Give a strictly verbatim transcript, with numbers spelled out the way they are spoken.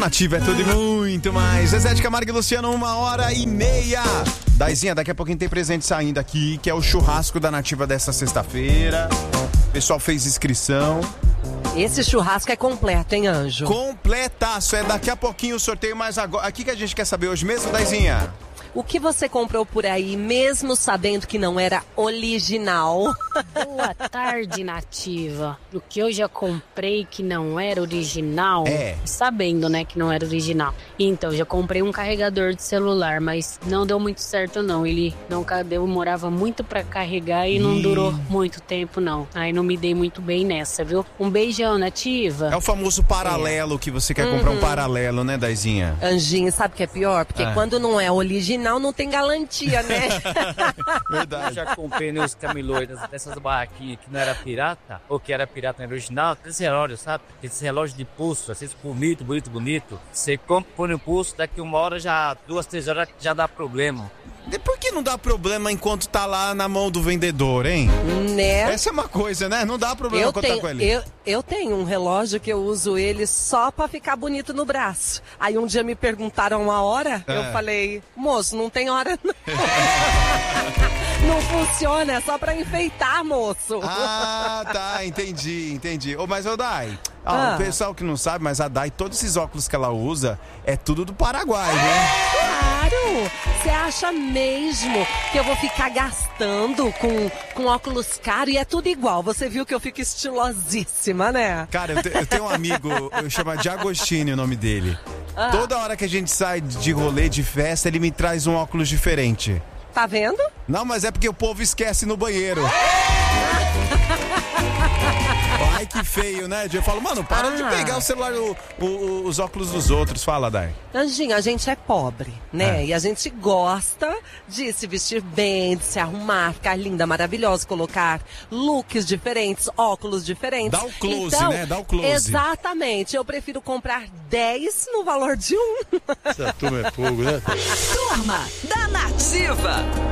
Nativa é tudo e muito mais. Zezé de Camargo e Luciano, uma hora e meia. Daizinha, daqui a pouquinho tem presente saindo aqui, que é o churrasco da Nativa dessa sexta-feira. O pessoal fez inscrição. Esse churrasco é completo, hein, Anjo? Completaço, é daqui a pouquinho o sorteio, mas agora... Aqui que a gente quer saber hoje mesmo, Daizinha? O que você comprou por aí, mesmo sabendo que não era original? Boa tarde, Nativa. O que eu já comprei que não era original, é. sabendo, né, que não era original. Então, já comprei um carregador de celular, mas não deu muito certo, não. Ele não demorava muito pra carregar e não Ih. durou muito tempo, não. Aí não me dei muito bem nessa, viu? Um beijão, Nativa. É o famoso paralelo, é. que você quer uhum. comprar um paralelo, né, Daizinha? Anjinho, sabe o que é pior? Porque é. quando não é original, não tem garantia, né? Verdade. Eu já comprei nos camelôs dessas barraquinhas que não era pirata, ou que era pirata no original, esse relógio, sabe? Esse relógio de pulso, assim, bonito, bonito, bonito. Você compra, põe no pulso, daqui uma hora, já duas, três horas, já dá problema. E por que não dá problema enquanto tá lá na mão do vendedor, hein? Né? Essa é uma coisa, né? Não dá problema eu quando tenho, tá com ele. Eu, eu tenho um relógio que eu uso ele só pra ficar bonito no braço. Aí um dia me perguntaram a hora, é. eu falei, moço, não tem hora não. Não funciona, é só pra enfeitar, moço. Ah, tá, entendi, entendi. Ô, mas, ô, Dai, ah, ah. o pessoal que não sabe, mas a Dai, todos esses óculos que ela usa, é tudo do Paraguai, né? Claro! Você acha mesmo que eu vou ficar gastando com, com óculos caros e é tudo igual? Você viu que eu fico estilosíssima, né? Cara, eu, te, eu tenho um amigo, eu chamo de Agostinho o nome dele. Ah. Toda hora que a gente sai de rolê, de festa, ele me traz um óculos diferente. Tá vendo? Não, mas é porque o povo esquece no banheiro. Ai, que feio, né? Eu falo, mano, para ah. de pegar o celular, o, o, os óculos dos outros. Fala, Dai. Anjinho, a gente é pobre, né? É. E a gente gosta de se vestir bem, de se arrumar, ficar linda, maravilhosa, colocar looks diferentes, óculos diferentes. Dá o close, então, né? Dá o close. Exatamente. Eu prefiro comprar dez no valor de um. Essa turma é fogo, né? Turma da Nativa.